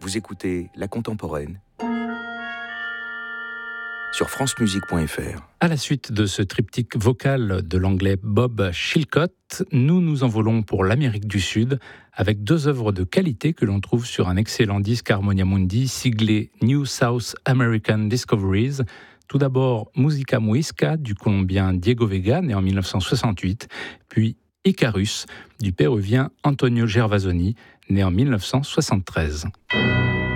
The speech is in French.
Vous écoutez La Contemporaine sur francemusique.fr. À la suite de ce triptyque vocal de l'anglais Bob Chilcott, nous nous envolons pour l'Amérique du Sud avec deux œuvres de qualité que l'on trouve sur un excellent disque Harmonia Mundi siglé New South American Discoveries. Tout d'abord Musica Muisca du Colombien Diego Vega, né en 1968, puis Icarus du Péruvien Antonio Gervasoni, né en 1973.